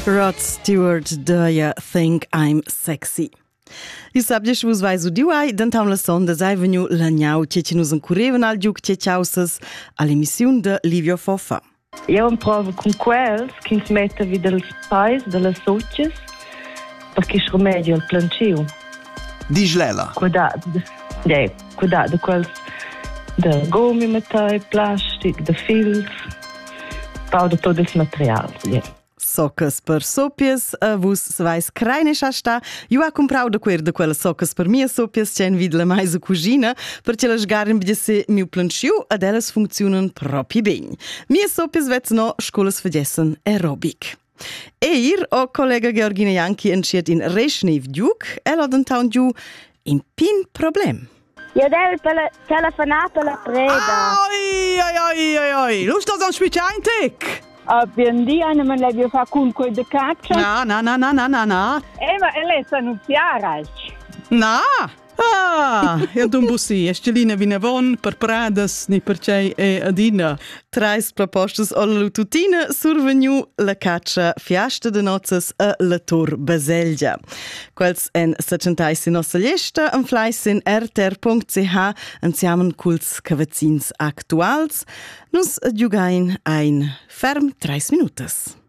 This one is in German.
Rod Stewart deia Think I'm Sexy. Io sabbia che vos vais udiuai, dentam la sonda sai veniu l'agnou che nus ancurrevan al giuc che ciausas all'emissiun de Livio Foffa. Io improvo con quels che si mette vid els pais delle socias perché si rimedia il planciu. Digilela. Cuidado de quels de gommi metai, plastic, de fils, pau de tot ils materials. Yeah. Soccas per sopias, a vus se vais creine sta. Io ha comprau da quelle soccas per mia sopias, c'è in vid la mais a cucina, perché la sgaren bide se miu planciu, ad ellas funzionan propi ben. Mia sopias vets no scolas fagessen aerobic. Eir, o collega Georgina Janki entschiet in Reschnev Duc, ella dentaun giu in pin problem. Io devo telefonare per la preda. Oi, lu sto an spiciaintek. Abbiamo di hanno me l'avio fa con quei de caccia. Na. Ma lei sa annunziare. Na. Io d'un bussi, estelina vinavon per pradas ni per cei e adina. Trais propostas alla lututina surveniu la caccia fiasta de nozzas a la Tor Baselgia. Quels en sacentais in nostra lista, en flais in rtr.ch, ansiamen culs cavazzins actuals. Nus adjugain ein ferm 3 minutas.